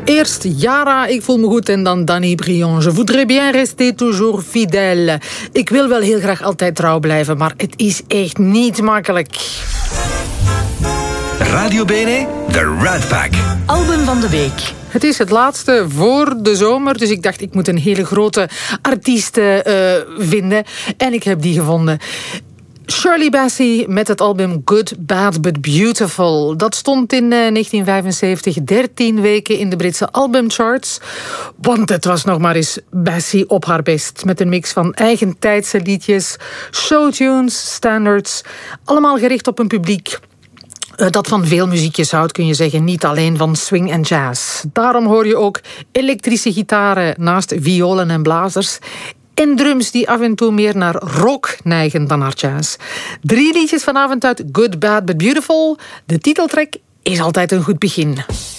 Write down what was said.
Eerst Yara, ik voel me goed, en dan Danny Briand. Je voudrais bien rester toujours fidèle. Ik wil wel heel graag altijd trouw blijven, maar het is echt niet makkelijk. Radio Bene, The Rat Pack. Album van de week. Het is het laatste voor de zomer, dus ik dacht ik moet een hele grote artiest vinden. En ik heb die gevonden. Shirley Bassey met het album Good, Bad But Beautiful. Dat stond in 1975 13 weken in de Britse albumcharts. Want het was nog maar eens Bassey op haar best. Met een mix van eigentijdse liedjes, showtunes, standards. Allemaal gericht op een publiek dat van veel muziekjes houdt, kun je zeggen. Niet alleen van swing en jazz. Daarom hoor je ook elektrische gitaren naast violen en blazers. En drums die af en toe meer naar rock neigen dan naar jazz. 3 liedjes vanavond uit Good, Bad But Beautiful. De titeltrack is altijd een goed begin.